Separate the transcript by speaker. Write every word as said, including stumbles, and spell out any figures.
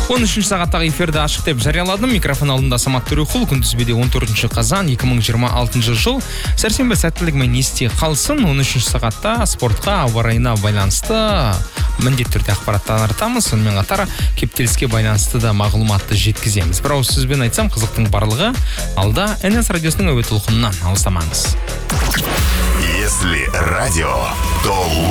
Speaker 1: он үшінші сағаттағы эфирді ашық деп жарияладым. Микрофон алдында Самат Төреқұл. Күнтізбеде он төртінші қазан екі мың жиырма алтыншы жыл. Сәрсенбі сәттілігімен есте қалсын. он үшінші сағатта спортқа, ауа райына байланысты міндетті түрде ақпараттан артамыз. Сонымен қатар кептеліске байланысты да мағлұматты жеткіземіз. Бір ауыз сөзбен айтсам, қызықтың барлығы алда эн эс радиосының әуе толқынынан алыстамаңыз.
Speaker 2: Если радио, то